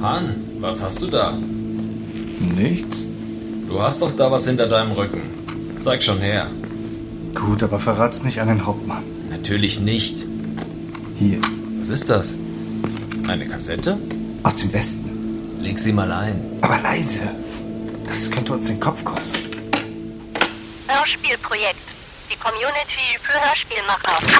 Han, was hast du da? Nichts? Du hast doch da was hinter deinem Rücken. Zeig schon her. Gut, aber verrat's nicht an den Hauptmann. Natürlich nicht. Hier, Was ist das? Eine Kassette? aus dem Westen. Leg sie mal ein. Aber leise. Das könnte uns den Kopf kosten. Hörspielprojekt. Die Community für Hörspielmacher.